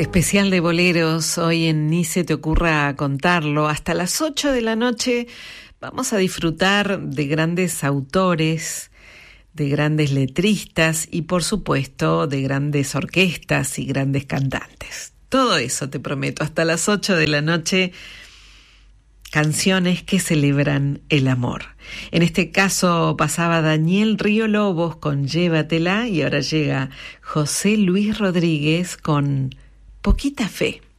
Especial de boleros, hoy en Ni se te ocurra contarlo. Hasta las 8 de la noche vamos a disfrutar de grandes autores, de grandes letristas y por supuesto de grandes orquestas y grandes cantantes. Todo eso te prometo, hasta las 8 de la noche, canciones que celebran el amor. En este caso pasaba Daniel Río Lobos con Llévatela y ahora llega José Luis Rodríguez con Poquita Fe.